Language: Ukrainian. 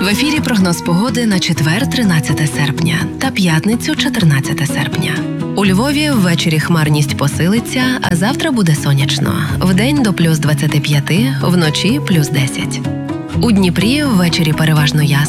В ефірі прогноз погоди на четвер, 13 серпня та п'ятницю, 14 серпня. У Львові ввечері хмарність посилиться, а завтра буде сонячно. Вдень до плюс 25, вночі плюс 10. У Дніпрі ввечері переважно ясно.